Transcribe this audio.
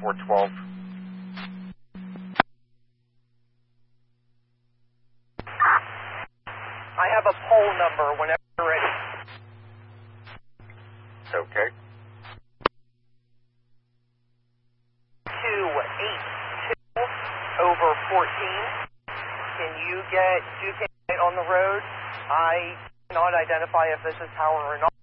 412. I have a pole number whenever you're ready. Okay. 282 over 14. Can you get Duquesne on the road? I cannot identify if this is power or not.